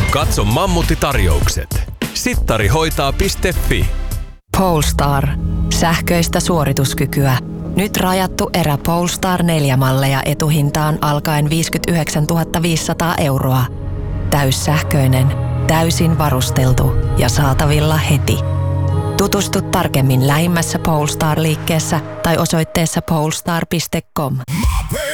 Katso mammuttitarjoukset. Sittarihoitaa.fi. Polestar. Sähköistä suorituskykyä. Nyt rajattu erä Polestar 4-malleja etuhintaan alkaen 59 500 €. Täyssähköinen, täysin varusteltu ja saatavilla heti. Tutustu tarkemmin lähimmässä Polestar-liikkeessä tai osoitteessa polestar.com.